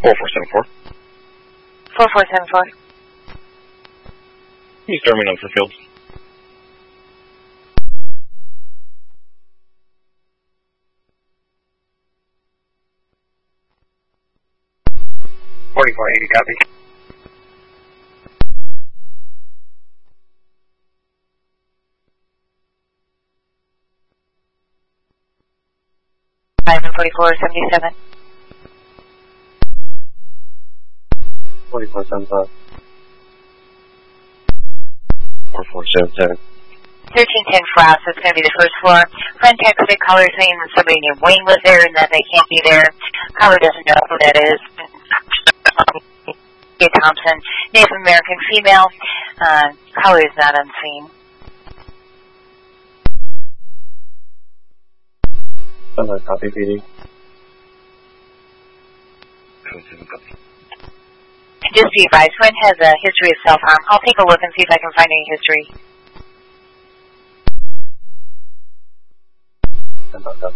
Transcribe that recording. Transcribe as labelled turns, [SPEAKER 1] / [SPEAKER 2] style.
[SPEAKER 1] 4474.
[SPEAKER 2] 4474.
[SPEAKER 1] He's Terminal for field.
[SPEAKER 3] Copy.
[SPEAKER 2] 4477.
[SPEAKER 3] 4475.
[SPEAKER 1] 4477.
[SPEAKER 2] 1310 Frost is going to be the first floor. Friend texted caller saying that somebody named Wayne was there and that they can't be there. Caller doesn't know who that is. Kay Thompson, Native American female. Caller is not on scene.
[SPEAKER 3] Copy, PD.
[SPEAKER 2] Just be advised, Friend has a history of self-harm. I'll take a look and see if I can find any history.